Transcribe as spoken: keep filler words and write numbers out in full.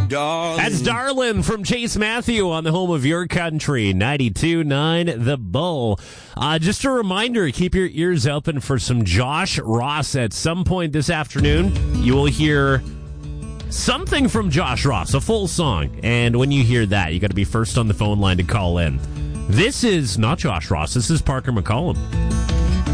darling. That's Darlin' from Chase Matthew on the home of your country, ninety-two point nine The Bull. Uh, just a reminder, keep your ears open for some Josh Ross at some point this afternoon. You will hear something from Josh Ross, a full song. And when you hear that, you got to be first on the phone line to call in. This is not Josh Ross. This is Parker McCollum.